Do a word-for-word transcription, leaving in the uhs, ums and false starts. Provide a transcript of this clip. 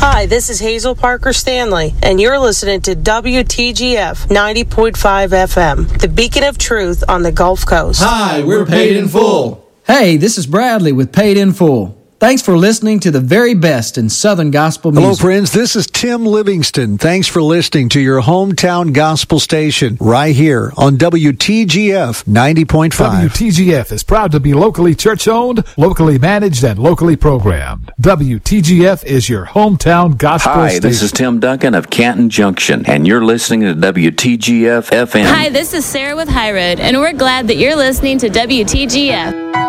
Hi, this is Hazel Parker Stanley, and you're listening to W T G F ninety point five F M, the beacon of truth on the Gulf Coast. Hi, we're Paid in Full. Hey, this is Bradley with Paid in Full. Thanks for listening to the very best in Southern gospel music. Hello, friends. This is Tim Livingston. Thanks for listening to your hometown gospel station right here on W T G F ninety point five. W T G F is proud to be locally church-owned, locally managed, and locally programmed. W T G F is your hometown gospel Hi, station. Hi, this is Tim Duncan of Canton Junction, and you're listening to W T G F F M. Hi, this is Sarah with High Road, and we're glad that you're listening to W T G F.